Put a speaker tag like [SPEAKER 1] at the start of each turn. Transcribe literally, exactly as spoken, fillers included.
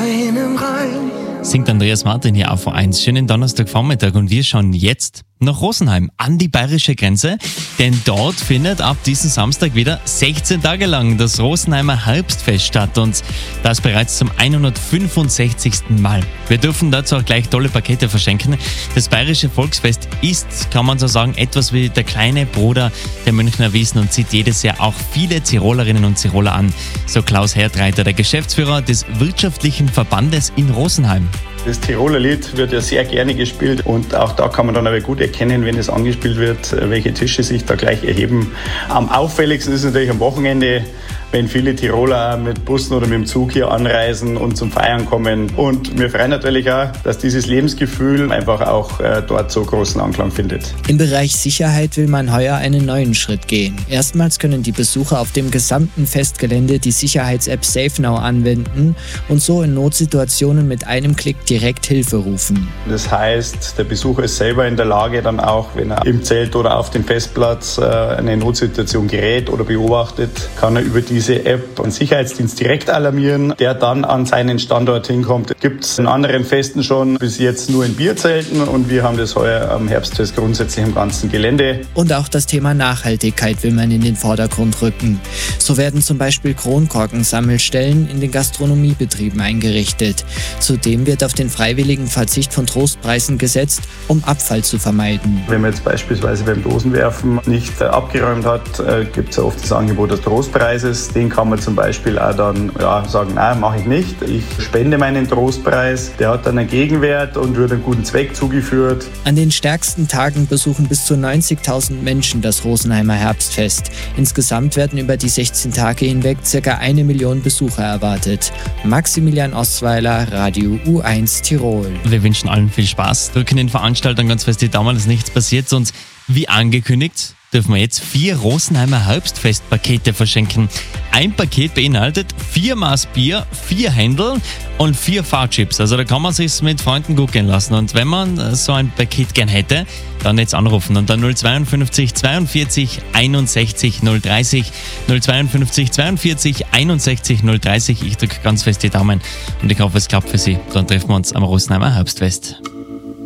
[SPEAKER 1] einem Reim.
[SPEAKER 2] Singt Andreas Martin hier auf V eins. Schönen Donnerstagvormittag und wir schauen jetzt nach Rosenheim an die bayerische Grenze, denn dort findet ab diesem Samstag wieder sechzehn Tage lang das Rosenheimer Herbstfest statt und das bereits zum hundertfünfundsechzigsten Mal. Wir dürfen dazu auch gleich tolle Pakete verschenken. Das bayerische Volksfest ist, kann man so sagen, etwas wie der kleine Bruder der Münchner Wiesn und zieht jedes Jahr auch viele Tirolerinnen und Tiroler an, so Klaus Hertreiter, der Geschäftsführer des wirtschaftlichen Verbandes in Rosenheim.
[SPEAKER 3] Das Tiroler Lied wird ja sehr gerne gespielt und auch da kann man dann aber gut erkennen, wenn es angespielt wird, welche Tische sich da gleich erheben. Am auffälligsten ist natürlich am Wochenende, wenn viele Tiroler mit Bussen oder mit dem Zug hier anreisen und zum Feiern kommen. Und wir freuen natürlich auch, dass dieses Lebensgefühl einfach auch äh, dort so großen Anklang findet.
[SPEAKER 4] Im Bereich Sicherheit will man heuer einen neuen Schritt gehen. Erstmals können die Besucher auf dem gesamten Festgelände die Sicherheits-App SafeNow anwenden und so in Notsituationen mit einem Klick direkt Hilfe rufen.
[SPEAKER 3] Das heißt, der Besucher ist selber in der Lage, dann auch, wenn er im Zelt oder auf dem Festplatz äh, eine Notsituation gerät oder beobachtet, kann er über die diese App einen Sicherheitsdienst direkt alarmieren, der dann an seinen Standort hinkommt. Gibt es in anderen Festen schon, bis jetzt nur in Bierzelten und wir haben das heuer am Herbstfest grundsätzlich im ganzen Gelände.
[SPEAKER 4] Und auch das Thema Nachhaltigkeit will man in den Vordergrund rücken. So werden zum Beispiel Kronkorkensammelstellen in den Gastronomiebetrieben eingerichtet. Zudem wird auf den freiwilligen Verzicht von Trostpreisen gesetzt, um Abfall zu vermeiden.
[SPEAKER 3] Wenn man jetzt beispielsweise beim Dosenwerfen nicht abgeräumt hat, gibt es ja oft das Angebot des Trostpreises. Den kann man zum Beispiel auch dann ja, sagen, nein, mache ich nicht. Ich spende meinen Trostpreis. Der hat dann einen Gegenwert und wird einem guten Zweck zugeführt.
[SPEAKER 4] An den stärksten Tagen besuchen bis zu neunzigtausend Menschen das Rosenheimer Herbstfest. Insgesamt werden über die sechzehn Tage hinweg ca. eine Million Besucher erwartet. Maximilian Ostweiler, Radio U eins Tirol.
[SPEAKER 2] Wir wünschen allen viel Spaß, drücken den Veranstaltern ganz fest die Daumen, dass nichts passiert. Und wie angekündigt, dürfen wir jetzt vier Rosenheimer Herbstfestpakete verschenken. Ein Paket beinhaltet vier Maß Bier, vier Händel und vier Fahrchips. Also da kann man sich's mit Freunden gut gehen lassen. Und wenn man so ein Paket gern hätte, dann jetzt anrufen und dann null zweiundfünfzig zweiundvierzig einundsechzig null dreißig null zweiundfünfzig zweiundvierzig einundsechzig null dreißig. Ich drücke ganz fest die Daumen und ich hoffe, es klappt für Sie. Dann treffen wir uns am Rosenheimer Herbstfest.